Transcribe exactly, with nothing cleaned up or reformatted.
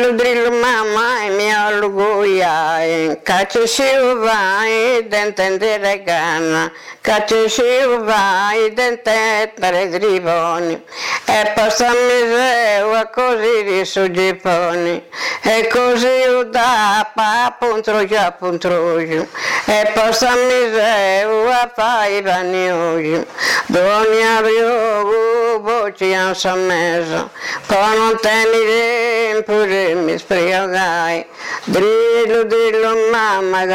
Drillo mamma e mia luguia, caccia si vai dentro di canna, caccia si vai dentro di drivoni, e passami se così di suggiponi, e così da pa puntroja puntroju, e passami se fai vanioju, doni avrò voci ansa mesa, poi non tenere pure mi spregai, drillo drillo mamma